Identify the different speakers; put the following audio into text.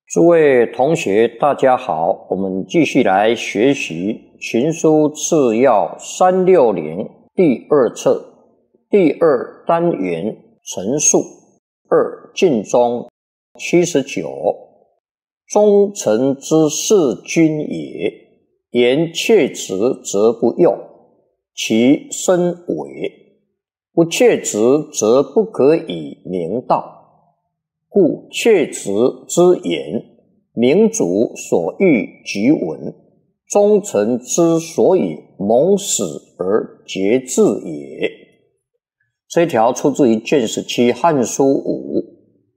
Speaker 1: 诸位同学，大家好，我们继续来学习《群书次要360》第二册第二单元陈述二尽忠79。忠臣之事君也，言切职则不用，其身伪；不切职则不可以明道。故切职之言，明主所欲即闻；忠臣之所以蒙始而节制也。这一条出自于卷17《汉书5》